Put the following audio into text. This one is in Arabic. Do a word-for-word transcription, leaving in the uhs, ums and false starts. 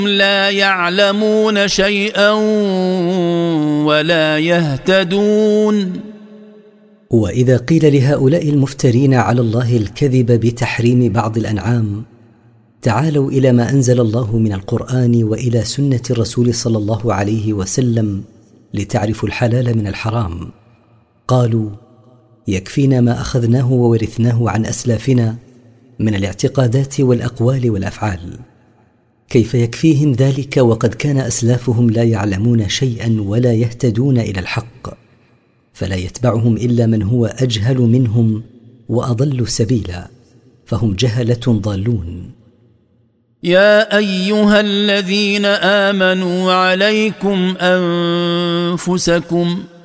لا يعلمون شيئا ولا يهتدون. وإذا قيل لهؤلاء المفترين على الله الكذب بتحريم بعض الأنعام تعالوا إلى ما أنزل الله من القرآن وإلى سنة الرسول صلى الله عليه وسلم لتعرفوا الحلال من الحرام، قالوا يكفينا ما أخذناه وورثناه عن أسلافنا من الاعتقادات والأقوال والأفعال. كيف يكفيهم ذلك وقد كان أسلافهم لا يعلمون شيئا ولا يهتدون إلى الحق، فلا يتبعهم إلا من هو أجهل منهم وأضل سبيلا، فهم جهلة ضالون. يا أيها الذين آمنوا عليكم أنفسكم